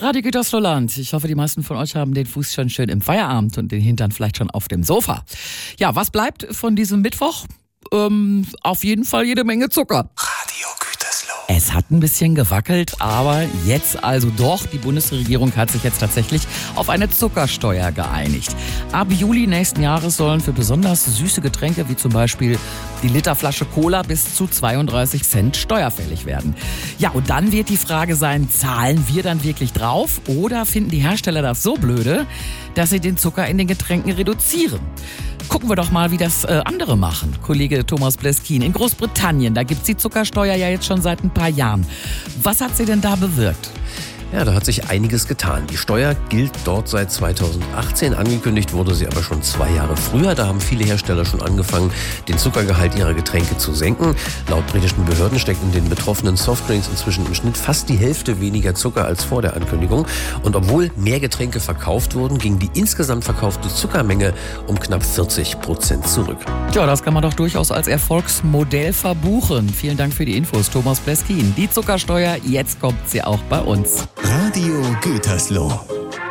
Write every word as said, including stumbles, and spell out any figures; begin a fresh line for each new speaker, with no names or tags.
Radio Gütersloh-Land. Ich hoffe, die meisten von euch haben den Fuß schon schön im Feierabend und den Hintern vielleicht schon auf dem Sofa. Ja, was bleibt von diesem Mittwoch? Ähm, auf jeden Fall jede Menge Zucker.
Radio Gütersloh.
Es hat ein bisschen gewackelt, aber jetzt also doch. Die Bundesregierung hat sich jetzt tatsächlich auf eine Zuckersteuer geeinigt. Ab Juli nächsten Jahres sollen für besonders süße Getränke, wie zum Beispiel die Literflasche Cola, bis zu zweiunddreißig Cent steuerfällig werden. Ja, und dann wird die Frage sein, zahlen wir dann wirklich drauf oder finden die Hersteller das so blöde, dass sie den Zucker in den Getränken reduzieren? Gucken wir doch mal, wie das äh, andere machen. Kollege Thomas Bleskin in Großbritannien, da gibt's die Zuckersteuer ja jetzt schon seit ein paar Jahren. Was hat sie denn da bewirkt?
Ja, da hat sich einiges getan. Die Steuer gilt dort seit zweitausendachtzehn. Angekündigt wurde sie aber schon zwei Jahre früher. Da haben viele Hersteller schon angefangen, den Zuckergehalt ihrer Getränke zu senken. Laut britischen Behörden steckt in den betroffenen Softdrinks inzwischen im Schnitt fast die Hälfte weniger Zucker als vor der Ankündigung. Und obwohl mehr Getränke verkauft wurden, ging die insgesamt verkaufte Zuckermenge um knapp vierzig Prozent zurück.
Ja, das kann man doch durchaus als Erfolgsmodell verbuchen. Vielen Dank für die Infos, Thomas Bleskin. Die Zuckersteuer, jetzt kommt sie auch bei uns.
Radio Gütersloh.